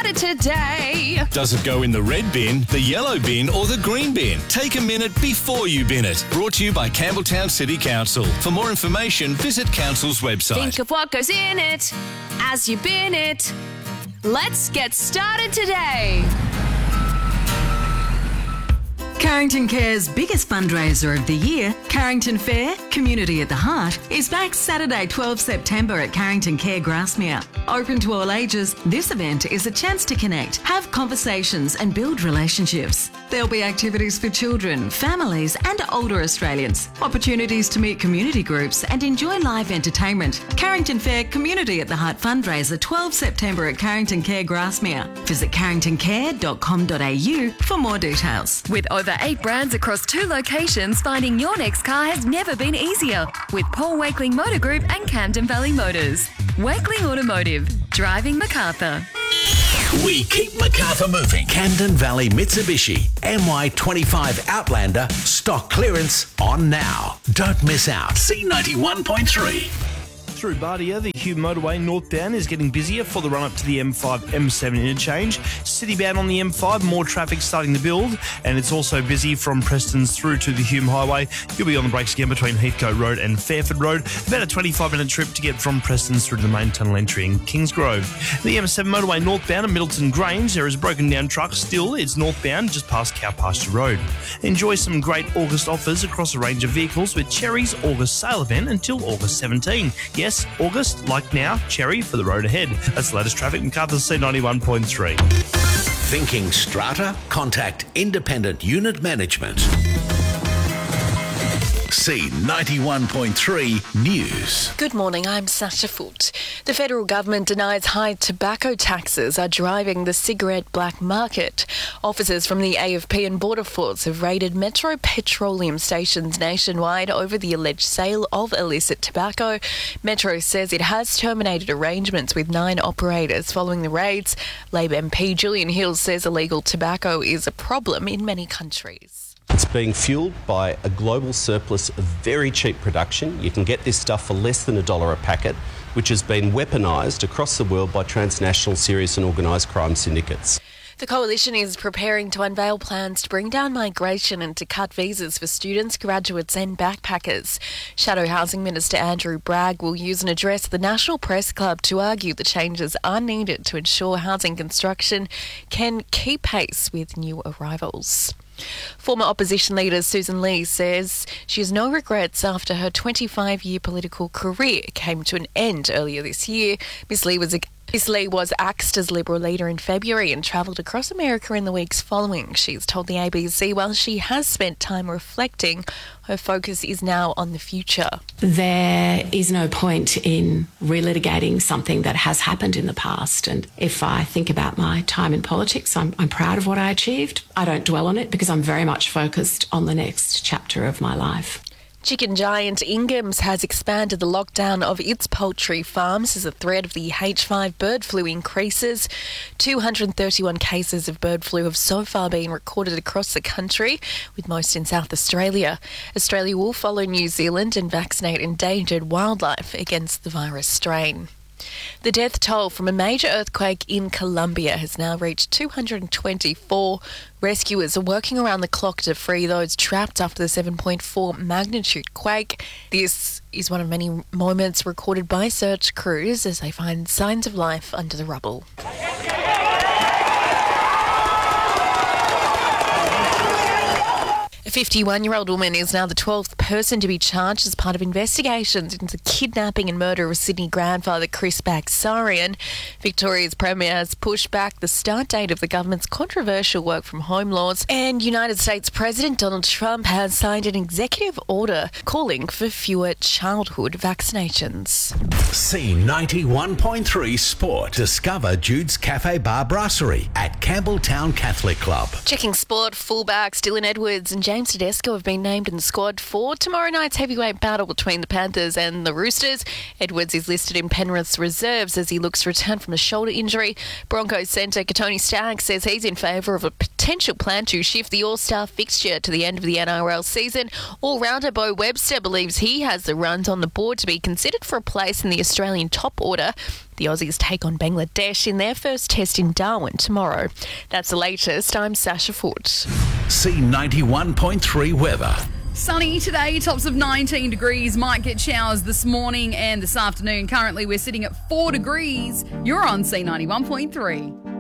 started today. Does it go in the red bin, the yellow bin or the green bin? Take a minute before you bin it. Brought to you by Campbelltown City Council. For more information, visit Council's website. Think of what goes in it as you bin it. Let's get started today. Carrington Care's biggest fundraiser of the year, Carrington Fair, Community at the Heart, is back Saturday 12 September at Carrington Care Grasmere. Open to all ages, this event is a chance to connect, have conversations and build relationships. There'll be activities for children, families and older Australians, opportunities to meet community groups and enjoy live entertainment. Carrington Fair, Community at the Heart fundraiser 12 September at Carrington Care Grasmere. Visit carringtoncare.com.au for more details. With over 8 brands across 2 locations, finding your next car has never been easier. With Paul Wakeling Motor Group and Camden Valley Motors. Wakeling Automotive, driving Macarthur. We keep Macarthur moving. Camden Valley Mitsubishi MY25 Outlander stock clearance on now. Don't miss out. C91.3. Through Bardia, the Hume motorway northbound is getting busier for the run-up to the M5-M7 interchange. Citybound on the M5, more traffic starting to build, and it's also busy from Prestons through to the Hume Highway. You'll be on the brakes again between Heathcote Road and Fairford Road. About a 25-minute trip to get from Prestons through to the main tunnel entry in Kingsgrove. The M7 motorway northbound at Middleton Grange, there is a broken down truck. Still, it's northbound just past Cow Pasture Road. Enjoy some great August offers across a range of vehicles with Cherry's August sale event until August 17. Yes, August, like now, Cherry for the road ahead. That's the latest traffic. Macarthur C91.3. Thinking strata? Contact Independent Unit Management. C91.3 News. Good morning, I'm Sasha Foote. The federal government denies high tobacco taxes are driving the cigarette black market. Officers from the AFP and Border Force have raided Metro Petroleum stations nationwide over the alleged sale of illicit tobacco. Metro says it has terminated arrangements with 9 operators following the raids. Labor MP Julian Hill says illegal tobacco is a problem in many countries. It's being fuelled by a global surplus of very cheap production. You can get this stuff for less than $1 a packet, which has been weaponised across the world by transnational serious and organised crime syndicates. The Coalition is preparing to unveil plans to bring down migration and to cut visas for students, graduates and backpackers. Shadow Housing Minister Andrew Bragg will use an address at the National Press Club to argue the changes are needed to ensure housing construction can keep pace with new arrivals. Former opposition leader Susan Lee says she has no regrets after her 25-year political career came to an end earlier this year. Miss Lee was axed as Liberal leader in February and travelled across America in the weeks following. She's told the ABC while she has spent time reflecting, her focus is now on the future. There is no point in relitigating something that has happened in the past. And if I think about my time in politics, I'm proud of what I achieved. I don't dwell on it because I'm very much focused on the next chapter of my life. Chicken giant Ingham's has expanded the lockdown of its poultry farms as the threat of the H5 bird flu increases. 231 cases of bird flu have so far been recorded across the country, with most in South Australia. Australia will follow New Zealand and vaccinate endangered wildlife against the virus strain. The death toll from a major earthquake in Colombia has now reached 224. Rescuers are working around the clock to free those trapped after the 7.4 magnitude quake. This is one of many moments recorded by search crews as they find signs of life under the rubble. A 51-year-old woman is now the 12th person to be charged as part of investigations into the kidnapping and murder of Sydney grandfather Chris Bagsarian. Victoria's Premier has pushed back the start date of the government's controversial work from home laws, and United States President Donald Trump has signed an executive order calling for fewer childhood vaccinations. C91.3 Sport. Discover Jude's Cafe Bar Brasserie at Campbelltown Catholic Club. Checking sport, fullbacks Dylan Edwards and James Tedesco have been named in the squad for tomorrow night's heavyweight battle between the Panthers and the Roosters. Edwards is listed in Penrith's reserves as he looks to return from a shoulder injury. Broncos centre Katoni Staggs says he's in favour of a potential plan to shift the All-Star fixture to the end of the NRL season. All-rounder Bo Webster believes he has the runs on the board to be considered for a place in the Australian top order. The Aussies take on Bangladesh in their first test in Darwin tomorrow. That's the latest. I'm Sasha Foote. C91.3 weather. Sunny today, tops of 19 degrees. Might get showers this morning and this afternoon. Currently, we're sitting at 4 degrees. You're on C91.3.